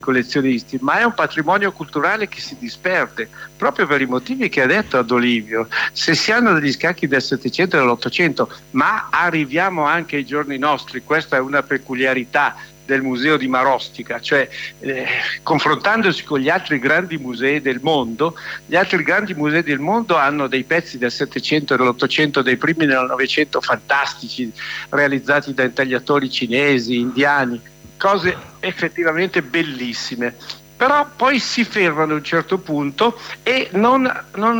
collezionisti, ma è un patrimonio culturale che si disperde proprio per i motivi che ha detto Ad Olivio. Se si hanno degli scacchi del Settecento e dell'Ottocento, ma arriviamo anche ai giorni nostri, questa è una peculiarità del museo di Marostica, cioè confrontandosi con gli altri grandi musei del mondo, gli altri grandi musei del mondo hanno dei pezzi del Settecento e dell'Ottocento, dei primi del Novecento fantastici, realizzati da intagliatori cinesi, indiani, cose effettivamente bellissime. Però poi si fermano a un certo punto e non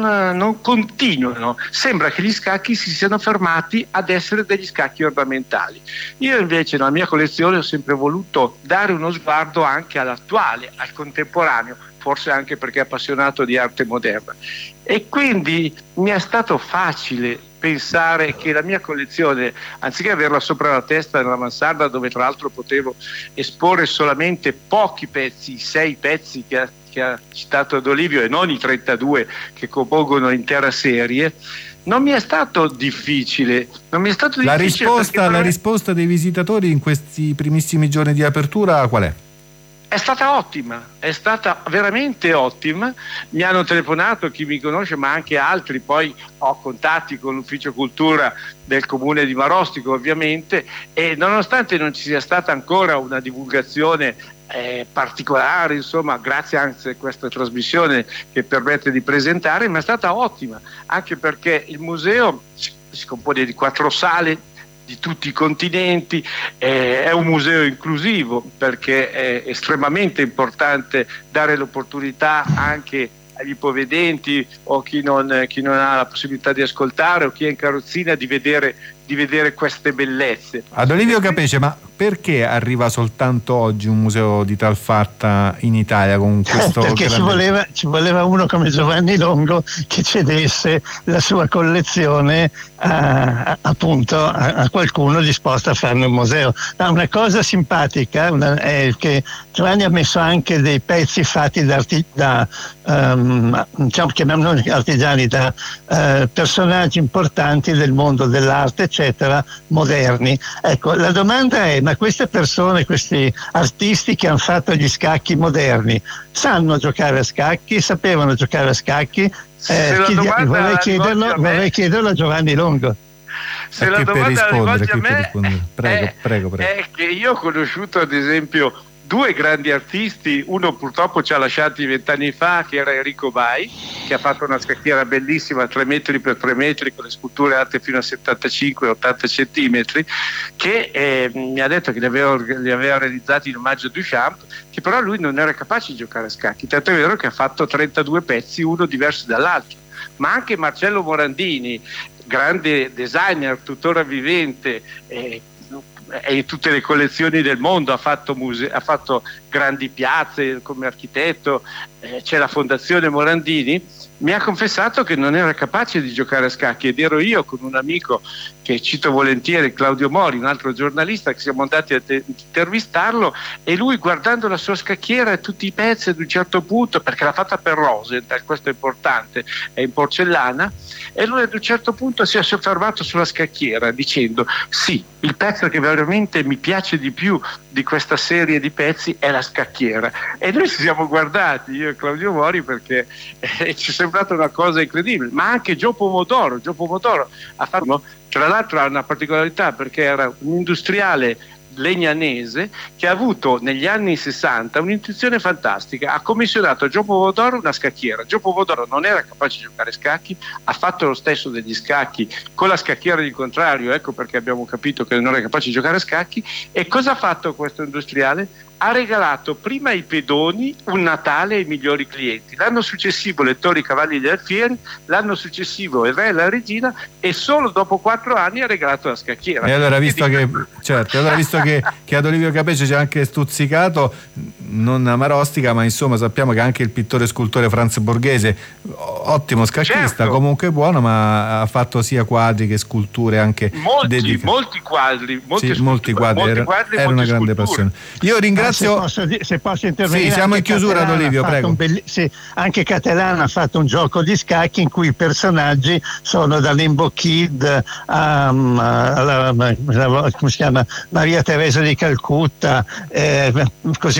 continuano. Sembra che gli scacchi si siano fermati ad essere degli scacchi ornamentali. Io invece nella mia collezione ho sempre voluto dare uno sguardo anche all'attuale, al contemporaneo, forse anche perché è appassionato di arte moderna. E quindi mi è stato facile pensare che la mia collezione, anziché averla sopra la testa nella mansarda, dove tra l'altro potevo esporre solamente pochi pezzi, 6 pezzi che ha citato Ad Olivio e non i 32 che compongono l'intera serie, non mi è stato difficile. La risposta dei visitatori in questi primissimi giorni di apertura qual è? È stata ottima, è stata veramente ottima. Mi hanno telefonato chi mi conosce, ma anche altri. Poi ho contatti con l'ufficio cultura del comune di Marostico, ovviamente, e nonostante non ci sia stata ancora una divulgazione particolare, insomma, grazie anche a questa trasmissione che permette di presentare, ma è stata ottima, anche perché il museo si compone di 4 sale di tutti i continenti, è un museo inclusivo perché è estremamente importante dare l'opportunità anche agli ipovedenti o chi non ha la possibilità di ascoltare o chi è in carrozzina di vedere queste bellezze. Ad Olivio Capece, ma perché arriva soltanto oggi un museo di tal fatta in Italia con questo perché ci voleva uno come Giovanni Longo che cedesse la sua collezione appunto a qualcuno disposto a farne un museo. Ma una cosa simpatica è che Giovanni ha messo anche dei pezzi fatti chiamiamoli artigiani, da personaggi importanti del mondo dell'arte, eccetera, moderni. Ecco, la domanda è: ma queste persone, questi artisti che hanno fatto gli scacchi moderni, sanno giocare a scacchi? Sapevano giocare a scacchi? Vorrei chiederlo a Giovanni Longo. Se la domanda rivolge a me, prego. È che io ho conosciuto ad esempio 2 grandi artisti, uno purtroppo ci ha lasciati 20 anni fa, che era Enrico Bai, che ha fatto una scacchiera bellissima 3 metri per 3 metri con le sculture alte fino a 75-80 centimetri, che mi ha detto che li aveva realizzati in omaggio a Duchamp, che però lui non era capace di giocare a scacchi, tanto è vero che ha fatto 32 pezzi, uno diverso dall'altro. Ma anche Marcello Morandini, grande designer, tuttora vivente, e in tutte le collezioni del mondo, ha fatto grandi piazze come architetto, c'è la Fondazione Morandini, mi ha confessato che non era capace di giocare a scacchi, ed ero io con un amico che cito volentieri, Claudio Mori, un altro giornalista, che siamo andati a intervistarlo, e lui, guardando la sua scacchiera e tutti i pezzi, ad un certo punto, perché l'ha fatta per Rosenthal, questo è importante, è in porcellana, e lui ad un certo punto si è soffermato sulla scacchiera dicendo: sì, il pezzo che veramente mi piace di più di questa serie di pezzi è la scacchiera. E noi ci siamo guardati, io e Claudio Mori, perché ci è sembrata una cosa incredibile. Ma anche Gio Pomodoro ha fatto, tra l'altro ha una particolarità, perché era un industriale legnanese che ha avuto negli anni 60 un'intuizione fantastica. Ha commissionato a Gio Pomodoro una scacchiera. Gio Pomodoro non era capace di giocare a scacchi, ha fatto lo stesso degli scacchi con la scacchiera di contrario, ecco perché abbiamo capito che non era capace di giocare a scacchi. E cosa ha fatto questo industriale? Ha regalato prima ai pedoni un Natale ai migliori clienti, l'anno successivo le torri, i cavalli e gli alfieri, l'anno successivo il re e la regina, e solo dopo 4 anni ha regalato la scacchiera. E allora, visto che Ad Olivio Capece ci ha anche stuzzicato, non a Marostica, ma insomma sappiamo che anche il pittore e scultore Franz Borghese, ottimo scacchista, certo, comunque buono, ma ha fatto sia quadri che sculture anche molti quadri, era una grande passione. Io ringrazio. Se posso intervenire, sì, siamo in chiusura, Ad Olivio, prego. Anche Catalano ha fatto un gioco di scacchi in cui i personaggi sono da Limbo Kid come si chiama, Maria Teresa di Calcutta, così